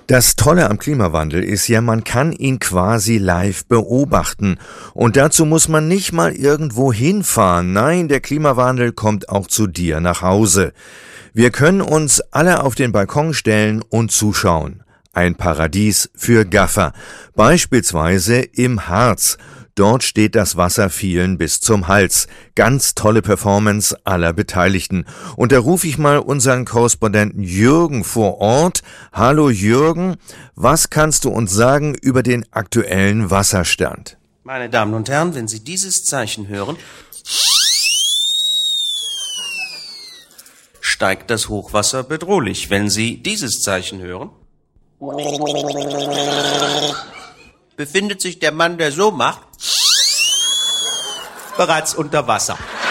Das Tolle am Klimawandel ist ja, man kann ihn quasi live beobachten. Und dazu muss man nicht mal irgendwo hinfahren. Nein, der Klimawandel kommt auch zu dir nach Hause. Wir können uns alle auf den Balkon stellen und zuschauen. Ein Paradies für Gaffer. Beispielsweise im Harz. Dort steht das Wasser vielen bis zum Hals. Ganz tolle Performance aller Beteiligten. Und da rufe ich mal unseren Korrespondenten Jürgen vor Ort. Hallo Jürgen, was kannst du uns sagen über den aktuellen Wasserstand? Meine Damen und Herren, wenn Sie dieses Zeichen hören, steigt das Hochwasser bedrohlich. Wenn Sie dieses Zeichen hören, befindet sich der Mann, der so macht, bereits unter Wasser.